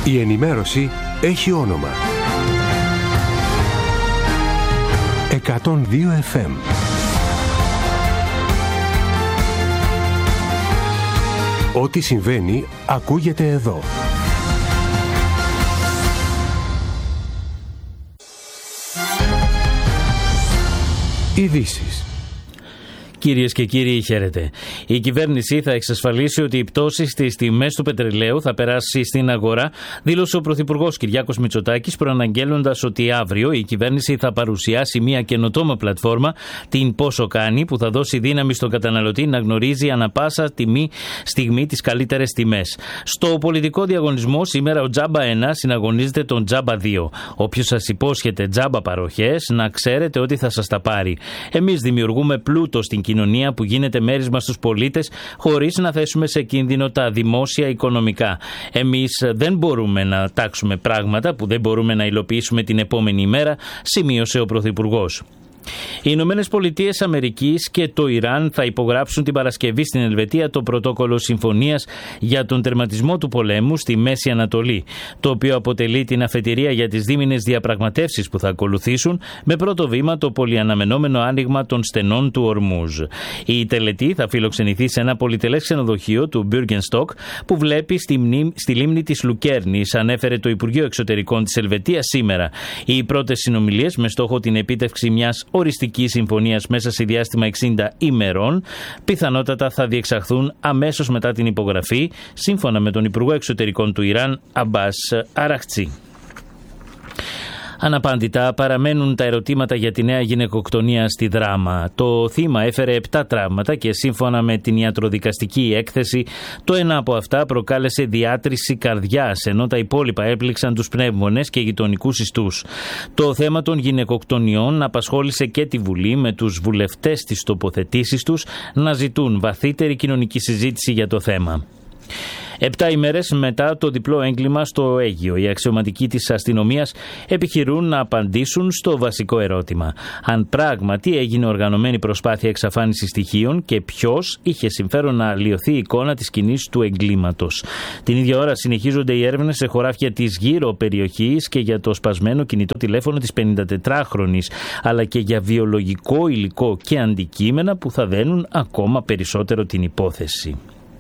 Η ενημέρωση έχει όνομα. 102 FM. Ό,τι συμβαίνει ακούγεται εδώ. Ειδήσεις. Κυρίες και κύριοι, χαίρετε. Η κυβέρνηση θα εξασφαλίσει ότι η πτώση στις τιμές του πετρελαίου θα περάσει στην αγορά, δήλωσε ο Πρωθυπουργός Κυριάκος Μητσοτάκης, προαναγγέλλοντας ότι αύριο η κυβέρνηση θα παρουσιάσει μια καινοτόμα πλατφόρμα, την Πόσο Κάνει, που θα δώσει δύναμη στον καταναλωτή να γνωρίζει ανα πάσα στιγμή τις καλύτερες τιμές. Στο πολιτικό διαγωνισμό σήμερα ο Τζάμπα 1 συναγωνίζεται τον Τζάμπα 2. Όποιος σας υπόσχεται τζάμπα παροχές, να ξέρετε ότι θα σας τα πάρει. Εμείς δημιουργούμε πλούτο στην κοινωνία που γίνεται μέρισμα στους πολίτες χωρίς να θέσουμε σε κίνδυνο τα δημόσια οικονομικά. Εμείς δεν μπορούμε να τάξουμε πράγματα που δεν μπορούμε να υλοποιήσουμε την επόμενη ημέρα, σημείωσε ο Πρωθυπουργός. Οι Ηνωμένες Πολιτείες Αμερικής και το Ιράν θα υπογράψουν την Παρασκευή στην Ελβετία το πρωτόκολλο συμφωνίας για τον τερματισμό του πολέμου στη Μέση Ανατολή, το οποίο αποτελεί την αφετηρία για τις δίμηνες διαπραγματεύσεις που θα ακολουθήσουν, με πρώτο βήμα το πολυαναμενόμενο άνοιγμα των στενών του Ορμούζ. Η τελετή θα φιλοξενηθεί σε ένα πολυτελές ξενοδοχείο του Μπιργκενστοκ που βλέπει στη λίμνη της Λουκέρνης, ανέφερε το Υπουργείο Εξωτερικών της Ελβετίας σήμερα. Οι πρώτες συνομιλίες με στόχο την επίτευξη μιας οριστική συμφωνίας μέσα σε διάστημα 60 ημερών πιθανότατα θα διεξαχθούν αμέσως μετά την υπογραφή, σύμφωνα με τον Υπουργό Εξωτερικών του Ιράν, Αμπάς Αραχτσί. Αναπάντητα παραμένουν τα ερωτήματα για τη νέα γυναικοκτονία στη Δράμα. Το θύμα έφερε 7 τραύματα και σύμφωνα με την ιατροδικαστική έκθεση, το ένα από αυτά προκάλεσε διάτρηση καρδιάς, ενώ τα υπόλοιπα έπληξαν τους πνεύμονες και γειτονικούς ιστούς. Το θέμα των γυναικοκτονιών απασχόλησε και τη Βουλή, με τους βουλευτές στις τοποθετήσεις τους να ζητούν βαθύτερη κοινωνική συζήτηση για το θέμα. 7 ημέρες μετά το διπλό έγκλημα στο Αίγυο, οι αξιωματικοί της αστυνομίας επιχειρούν να απαντήσουν στο βασικό ερώτημα: αν πράγματι έγινε οργανωμένη προσπάθεια εξαφάνισης στοιχείων και ποιος είχε συμφέρον να αλλοιωθεί η εικόνα της σκηνής του εγκλήματος. Την ίδια ώρα συνεχίζονται οι έρευνες σε χωράφια της γύρω περιοχής και για το σπασμένο κινητό τηλέφωνο της 54χρονης, αλλά και για βιολογικό υλικό και αντικείμενα που θα δένουν ακόμα περισσότερο την υπόθεση.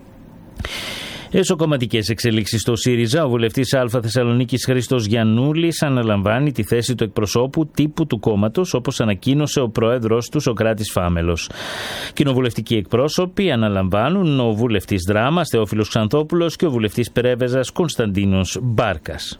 Εσωκομματικές εξελίξεις στο ΣΥΡΙΖΑ. Ο βουλευτής Α Θεσσαλονίκης Χρήστος Γιαννούλης αναλαμβάνει τη θέση του εκπροσώπου τύπου του κόμματος, όπως ανακοίνωσε ο πρόεδρος του Σωκράτης Φάμελος. Κοινοβουλευτικοί εκπρόσωποι αναλαμβάνουν ο βουλευτής Δράμας Θεόφιλος Ξανθόπουλος και ο βουλευτής Πρέβεζας Κωνσταντίνος Μπάρκας.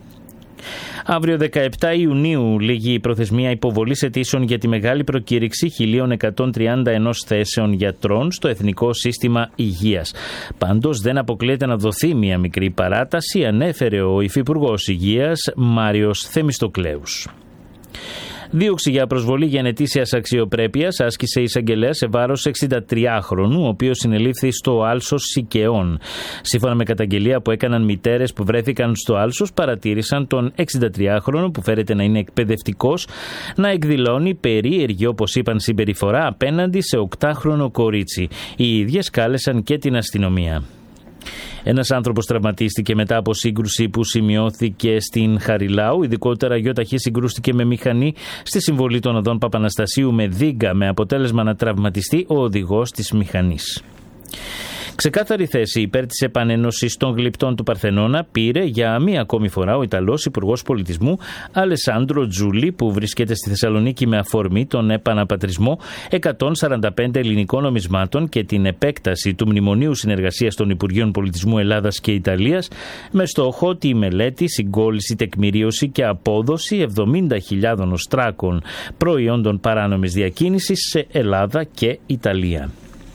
Αύριο 17 Ιουνίου λήγει η προθεσμία υποβολής αιτήσεων για τη μεγάλη προκήρυξη 1.131 θέσεων γιατρών στο Εθνικό Σύστημα Υγείας. Πάντως δεν αποκλείεται να δοθεί μια μικρή παράταση, ανέφερε ο Υφυπουργός Υγείας Μάριος Θεμιστοκλέους. Δίωξη για προσβολή γενετήσιας αξιοπρέπειας άσκησε η εισαγγελέα σε βάρος 63χρονου, ο οποίος συνελήφθη στο Άλσος Σικαιών. Σύμφωνα με καταγγελία που έκαναν μητέρες που βρέθηκαν στο Άλσος, παρατήρησαν τον 63χρονο, που φέρεται να είναι εκπαιδευτικός, να εκδηλώνει περίεργη, όπως είπαν, συμπεριφορά απέναντι σε 8χρονο κορίτσι. Οι ίδιες κάλεσαν και την αστυνομία. Ένας άνθρωπος τραυματίστηκε μετά από σύγκρουση που σημειώθηκε στην Χαριλάου. Ειδικότερα γιοταχή συγκρούστηκε με μηχανή στη συμβολή των οδών Παπαναστασίου με Δίγκα, με αποτέλεσμα να τραυματιστεί ο οδηγός της μηχανής. Ξεκάθαρη θέση υπέρ της επανένωσης των γλυπτών του Παρθενώνα πήρε για μία ακόμη φορά ο Ιταλός Υπουργός Πολιτισμού Αλεσάντρο Τζούλι, που βρίσκεται στη Θεσσαλονίκη με αφορμή τον επαναπατρισμό 145 ελληνικών νομισμάτων και την επέκταση του Μνημονίου Συνεργασίας των Υπουργείων Πολιτισμού Ελλάδας και Ιταλίας, με στόχο τη μελέτη, συγκόλληση, τεκμηρίωση και απόδοση 70.000 οστράκων προϊόντων παράνομης διακίνησης σε Ελλάδα και Ιταλία.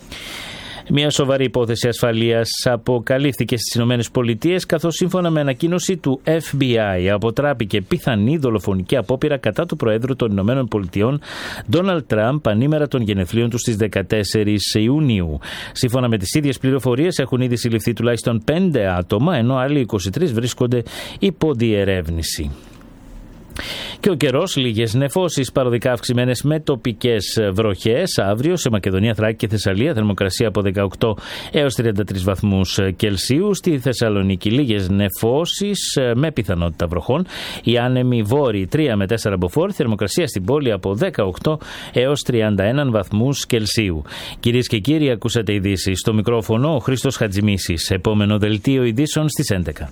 Μια σοβαρή υπόθεση ασφαλείας αποκαλύφθηκε στις ΗΠΑ, καθώς σύμφωνα με ανακοίνωση του FBI αποτράπηκε πιθανή δολοφονική απόπειρα κατά του Προέδρου των ΗΠΑ, Ντόναλντ Τραμπ, ανήμερα των γενεθλίων του στις 14 Ιουνίου. Σύμφωνα με τις ίδιες πληροφορίες έχουν ήδη συλληφθεί τουλάχιστον 5 άτομα, ενώ άλλοι 23 βρίσκονται υπό διερεύνηση. Και ο καιρός, λίγες νεφώσεις, παροδικά αυξημένες με τοπικές βροχές. Αύριο σε Μακεδονία, Θράκη και Θεσσαλία θερμοκρασία από 18 έως 33 βαθμούς Κελσίου. Στη Θεσσαλονίκη λίγες νεφώσεις με πιθανότητα βροχών. Οι άνεμοι βόρειοι 3 με 4 μποφόρ. Θερμοκρασία στην πόλη από 18 έως 31 βαθμούς Κελσίου. Κυρίες και κύριοι, ακούσατε ειδήσεις. Στο μικρόφωνο ο Χρήστος Χατζημίσης. Επόμενο δελτίο ειδήσεων στις 11.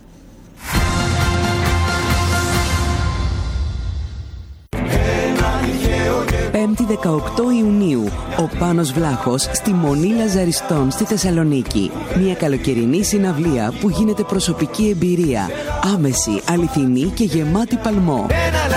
5η 18 Ιουνίου, ο Πάνος Βλάχος στη Μονή Λαζαριστών στη Θεσσαλονίκη. Μια καλοκαιρινή συναυλία που γίνεται προσωπική εμπειρία, άμεση, αληθινή και γεμάτη παλμό.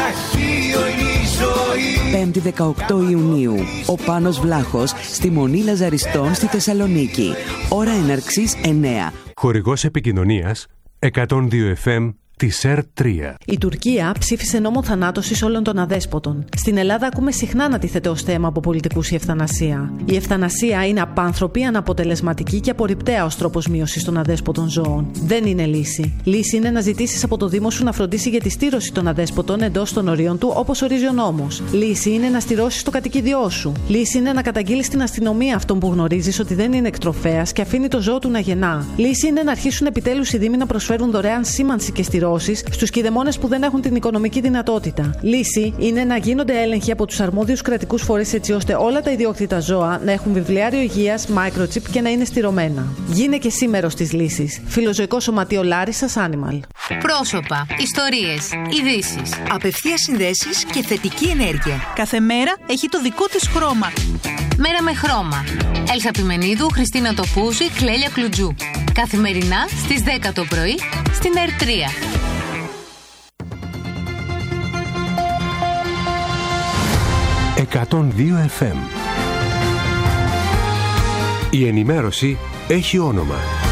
5η 18 Ιουνίου, ο Πάνος Βλάχος στη Μονή Λαζαριστών στη Θεσσαλονίκη. Ώρα έναρξης 9. Χορηγός επικοινωνίας 102 FM της ΕΡΤ3. Η Τουρκία ψήφισε νόμο θανάτωσης όλων των αδέσποτων. Στην Ελλάδα ακούμε συχνά να τίθεται ως θέμα από πολιτικούς η ευθανασία. Η ευθανασία είναι απάνθρωπη, αναποτελεσματική και απορριπταία ως τρόπος μείωσης των αδέσποτων ζώων. Δεν είναι λύση. Λύση είναι να ζητήσεις από το Δήμο σου να φροντίσει για τη στήρωση των αδέσποτων εντός των ορίων του, όπως ορίζει ο νόμος. Λύση είναι να στηρώσεις το κατοικίδιό σου. Λύση είναι να καταγγείλεις στην αστυνομία αυτόν που γνωρίζεις ότι δεν είναι εκτροφέας και αφήνει το ζώο του να γεννά. Λύση είναι να αρχίσουν επιτέλους οι Δήμοι να προσφέρουν δωρεάν σήμανση και στηρώσεις στους κηδεμόνες που δεν έχουν την οικονομική δυνατότητα. Λύση είναι να γίνονται έλεγχοι από τους αρμόδιους κρατικούς φορείς έτσι ώστε όλα τα ιδιόκτητα ζώα να έχουν βιβλιάριο υγείας, microchip και να είναι στηρωμένα. Γίνε και εσύ μέρος της λύσης. Φιλοζωικό Σωματείο Λάρισσας Animal. Πρόσωπα, ιστορίες, ειδήσεις. Απευθείας συνδέσεις και θετική ενέργεια. Κάθε μέρα έχει το δικό της χρώμα. Μέρα με χρώμα. Έλσα Πιμενίδου, Χριστίνα Τοπούζη, Κλέλια Κλουτζού. Καθημερινά στις 10 το πρωί στην ΕΡΤ3. 102 FM. Η ενημέρωση έχει όνομα.